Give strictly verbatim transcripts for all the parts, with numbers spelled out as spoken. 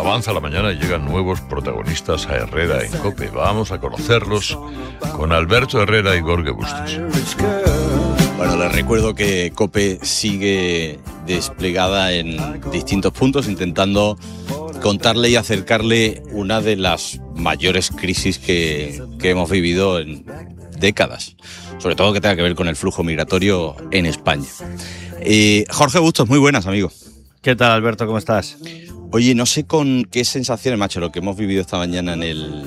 Avanza la mañana y llegan nuevos protagonistas a Herrera en COPE. Vamos a conocerlos con Alberto Herrera y Gorge Bustos. Bueno, les recuerdo que COPE sigue desplegada en distintos puntos, intentando contarle y acercarle una de las mayores crisis que, que hemos vivido en décadas, sobre todo que tenga que ver con el flujo migratorio en España. Eh, Jorge Bustos, muy buenas, amigo. ¿Qué tal, Alberto? ¿Cómo estás? Oye, no sé con qué sensaciones, macho, lo que hemos vivido esta mañana en el...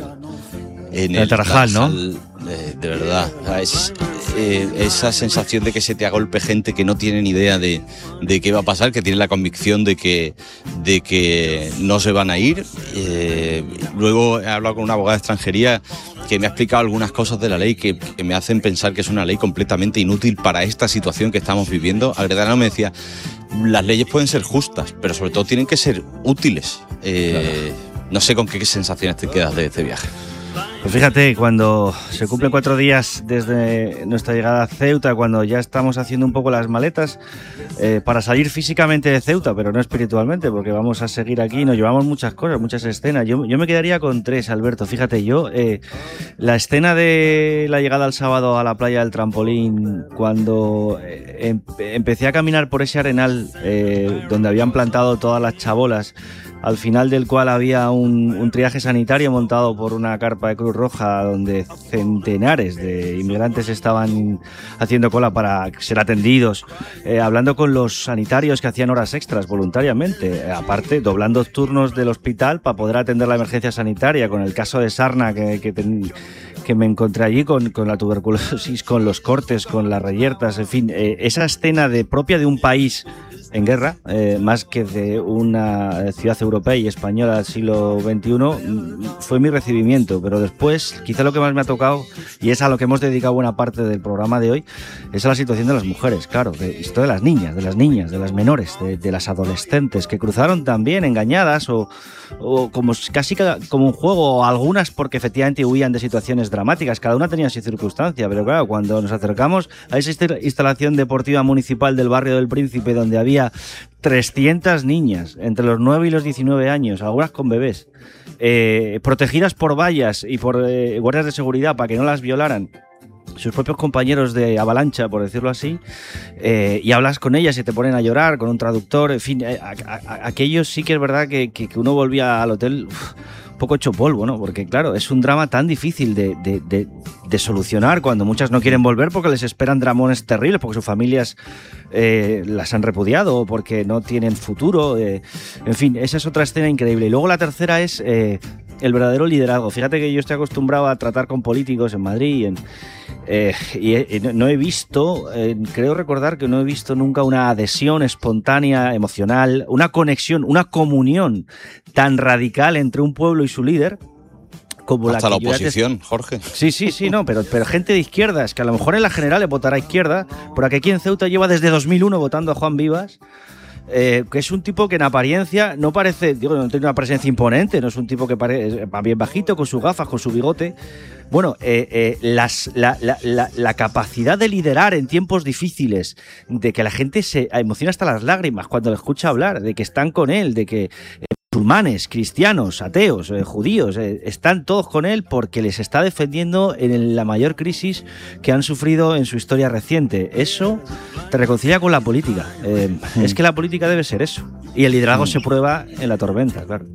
En el Tarajal, ¿no? Eh, de verdad, es, eh, esa sensación de que se te agolpe gente que no tiene ni idea de, de qué va a pasar, que tiene la convicción de que, de que no se van a ir. Eh, luego he hablado con una abogada de extranjería que me ha explicado algunas cosas de la ley que, que me hacen pensar que es una ley completamente inútil para esta situación que estamos viviendo. Agredano me decía, las leyes pueden ser justas, pero sobre todo tienen que ser útiles. Eh, claro. No sé con qué sensaciones te quedas de este viaje. Pues fíjate, cuando se cumplen cuatro días desde nuestra llegada a Ceuta, cuando ya estamos haciendo un poco las maletas eh, para salir físicamente de Ceuta, pero no espiritualmente, porque vamos a seguir aquí, nos llevamos muchas cosas, muchas escenas. Yo, yo me quedaría con tres, Alberto. Fíjate, yo, eh, la escena de la llegada al sábado a la playa del Trampolín, cuando eh, em, empecé a caminar por ese arenal eh, donde habían plantado todas las chabolas, al final del cual había un, un triaje sanitario montado por una carpa de Cruz Roja donde centenares de inmigrantes estaban haciendo cola para ser atendidos, eh, hablando con los sanitarios que hacían horas extras voluntariamente, eh, aparte doblando turnos del hospital para poder atender la emergencia sanitaria, con el caso de Sarna que, que, ten, que me encontré allí con, con la tuberculosis, con los cortes, con las reyertas, en fin, eh, esa escena de, propia de un país en guerra, eh, más que de una ciudad europea y española del siglo veintiuno, fue mi recibimiento. Pero después, quizá lo que más me ha tocado, y es a lo que hemos dedicado buena parte del programa de hoy, es a la situación de las mujeres, claro, de, esto de las niñas, de las niñas, de las menores, de, de las adolescentes, que cruzaron también engañadas o, o como casi como un juego, algunas porque efectivamente huían de situaciones dramáticas, cada una tenía su circunstancia, pero claro, cuando nos acercamos a esa instalación deportiva municipal del barrio del Príncipe, donde había trescientas niñas entre los nueve y los diecinueve años, algunas con bebés, eh, protegidas por vallas y por eh, guardias de seguridad para que no las violaran sus propios compañeros de avalancha, por decirlo así, eh, y hablas con ellas y te ponen a llorar con un traductor, en fin, eh, a, a, aquello sí que es verdad que, que, que uno volvía al hotel uf, un poco hecho polvo, ¿no? Porque claro, es un drama tan difícil de, de, de, de solucionar cuando muchas no quieren volver porque les esperan dramones terribles, porque sus familias eh, las han repudiado o porque no tienen futuro, eh, en fin, esa es otra escena increíble. Y luego la tercera es eh, el verdadero liderazgo. Fíjate que yo estoy acostumbrado a tratar con políticos en Madrid y, en, eh, y he, no he visto, eh, creo recordar que no he visto nunca una adhesión espontánea, emocional, una conexión, una comunión tan radical entre un pueblo y su líder. Como Hasta la, la oposición, te... Jorge. Sí, sí, sí, no, pero, pero gente de izquierdas, que a lo mejor en la general le votará a izquierda, porque aquí en Ceuta lleva desde dos mil uno votando a Juan Vivas, eh, que es un tipo que en apariencia no parece, digo, no tiene una presencia imponente, no es un tipo que parece más bien bajito, con sus gafas, con su bigote. Bueno, eh, eh, las, la, la, la, la capacidad de liderar en tiempos difíciles, de que la gente se emociona hasta las lágrimas cuando le escucha hablar, de que están con él, de que... Eh, musulmanes, cristianos, ateos, eh, judíos, eh, están todos con él porque les está defendiendo en la mayor crisis que han sufrido en su historia reciente. Eso te reconcilia con la política. Eh, mm. Es que la política debe ser eso. Y el liderazgo mm. se prueba en la tormenta, claro.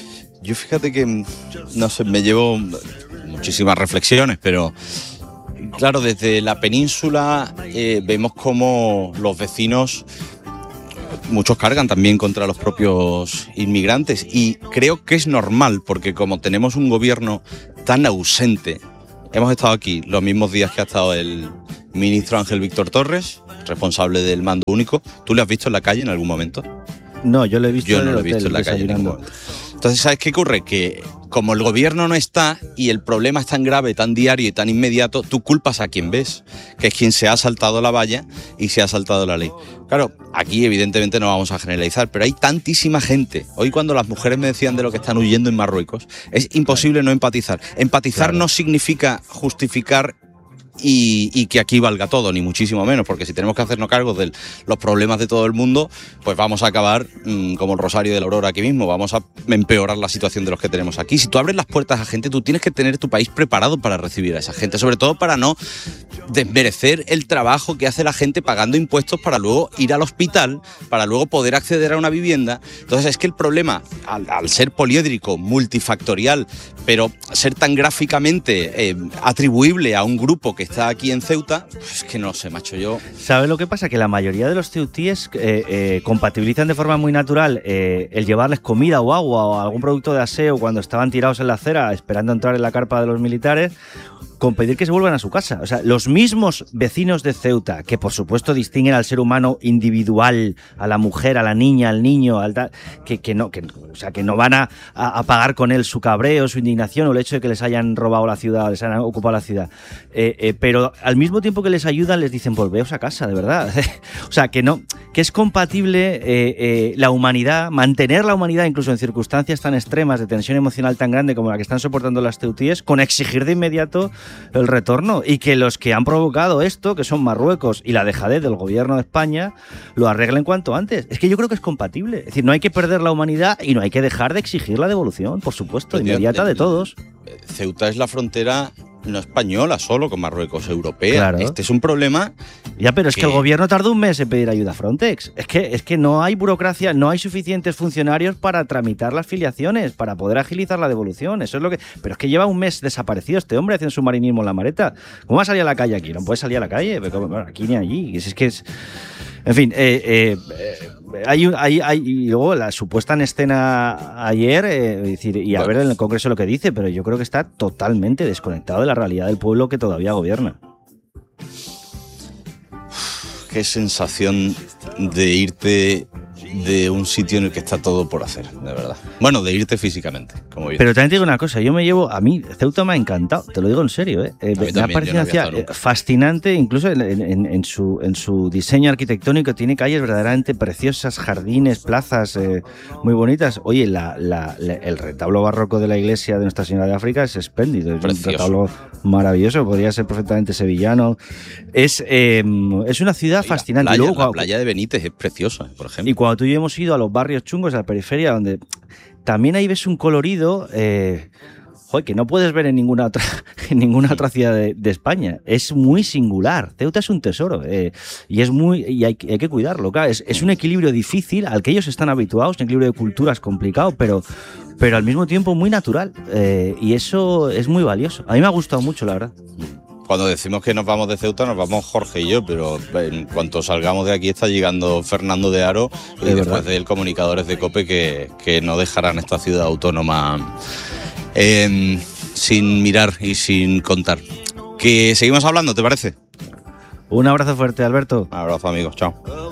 Yo fíjate que, no sé, me llevo muchísimas reflexiones, pero claro, desde la península eh, vemos cómo los vecinos... Muchos cargan también contra los propios inmigrantes y creo que es normal porque como tenemos un gobierno tan ausente, hemos estado aquí los mismos días que ha estado el ministro Ángel Víctor Torres, responsable del mando único. ¿Tú le has visto en la calle en algún momento? No, yo lo he visto yo en no el lo he hotel, visto en la calle en ningún momento. Entonces, ¿sabes qué ocurre? Que como el gobierno no está y el problema es tan grave, tan diario y tan inmediato, tú culpas a quien ves, que es quien se ha saltado la valla y se ha saltado la ley. Claro, aquí evidentemente no vamos a generalizar, pero hay tantísima gente. Hoy cuando las mujeres me decían de lo que están huyendo en Marruecos, es imposible no empatizar. Empatizar claro. no significa justificar y, y que aquí valga todo, ni muchísimo menos, porque si tenemos que hacernos cargo de los problemas de todo el mundo, pues vamos a acabar mmm, como el Rosario de la Aurora aquí mismo, vamos a empeorar la situación de los que tenemos aquí. Si tú abres las puertas a gente, tú tienes que tener tu país preparado para recibir a esa gente, sobre todo para no desmerecer el trabajo que hace la gente pagando impuestos para luego ir al hospital, para luego poder acceder a una vivienda. Entonces es que el problema, al, al ser poliédrico, multifactorial, pero ser tan gráficamente eh, atribuible a un grupo que está aquí en Ceuta, pues es que no sé, macho, yo... ¿Sabes lo que pasa? Que la mayoría de los ceutíes eh, eh, compatibilizan de forma muy natural eh, el llevarles comida o agua o algún producto de aseo cuando estaban tirados en la acera esperando entrar en la carpa de los militares, con pedir que se vuelvan a su casa. O sea, los mismos vecinos de Ceuta, que por supuesto distinguen al ser humano individual, a la mujer, a la niña, al niño, al tal, que, que no, que, o sea, que no van a, a, a pagar con él su cabreo, su indignación o el hecho de que les hayan robado la ciudad, les hayan ocupado la ciudad. Eh, eh, pero al mismo tiempo que les ayudan, les dicen, volveos a casa, de verdad. O sea, que no, que es compatible eh, eh, la humanidad, mantener la humanidad incluso en circunstancias tan extremas de tensión emocional tan grande como la que están soportando las ceutíes, con exigir de inmediato el retorno, y que los que han provocado esto, que son Marruecos y la dejadez del gobierno de España, lo arreglen cuanto antes. Es que yo creo que es compatible. Es decir, no hay que perder la humanidad y no hay que dejar de exigir la devolución, por supuesto, pero inmediata de todos. Ceuta es la frontera no española solo con Marruecos, europea. Claro. Este es un problema. Ya, pero es que... que el gobierno tardó un mes en pedir ayuda a Frontex. Es que, es que no hay burocracia, no hay suficientes funcionarios para tramitar las filiaciones, para poder agilizar la devolución. Eso es lo que. Pero es que lleva un mes desaparecido este hombre haciendo submarinismo en la maleta. ¿Cómo va a salir a la calle aquí? No puede salir a la calle, bueno, aquí ni allí. Es, es que es. En fin, eh, eh, eh, hay, hay, hay, y luego la supuesta en escena ayer, eh, es decir, y a bueno. ver en el Congreso lo que dice, pero yo creo que está totalmente desconectado de la realidad del pueblo que todavía gobierna. Qué sensación de irte de un sitio en el que está todo por hacer, de verdad. Bueno, de irte físicamente, como Pero también te digo una cosa, yo me llevo, a mí Ceuta me ha encantado, te lo digo en serio, ¿eh? eh me ha parecido no fascinante, incluso en, en, en, su, en su diseño arquitectónico, tiene calles verdaderamente preciosas, jardines, plazas eh, muy bonitas. Oye, la, la, la, el retablo barroco de la iglesia de Nuestra Señora de África es espléndido, es Precioso. un retablo maravilloso, podría ser perfectamente sevillano. Es, eh, es una ciudad y fascinante. La playa, Luego, la playa de Benítez es preciosa, por ejemplo. Y cuando tú y yo hemos ido a los barrios chungos de la periferia, donde también ahí ves un colorido eh, joder, que no puedes ver en ninguna otra, en ninguna otra ciudad de, de España. Es muy singular. Ceuta es un tesoro eh, y es muy y hay, hay que cuidarlo. Claro, es, es un equilibrio difícil al que ellos están habituados, un equilibrio de culturas complicado, pero, pero al mismo tiempo muy natural eh, y eso es muy valioso. A mí me ha gustado mucho, la verdad. Cuando decimos que nos vamos de Ceuta, nos vamos Jorge y yo, pero en cuanto salgamos de aquí está llegando Fernando de Haro y de después de él comunicadores de COPE que, que no dejarán esta ciudad autónoma eh, sin mirar y sin contar. Que seguimos hablando, ¿te parece? Un abrazo fuerte, Alberto. Un abrazo, amigos. Chao.